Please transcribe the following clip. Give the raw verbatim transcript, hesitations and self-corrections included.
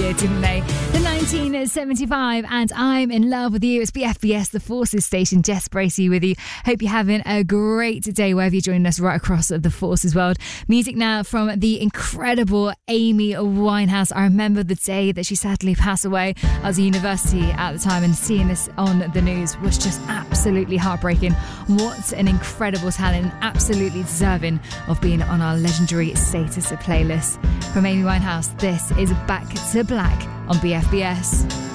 year, didn't they? The nineteen seventy-five, and I'm in love with you. It's B F B S, the Forces station. Jess Bracey with you. Hope you're having a great day wherever you're joining us right across the Forces world. Music now from the incredible Amy Winehouse. I remember the day that she sadly passed away. I was at university at the time, and seeing this on the news was just absolutely heartbreaking. What an incredible talent, absolutely deserving of being on our legendary Status playlist. From Amy Winehouse, this is Back to Black on B F B S.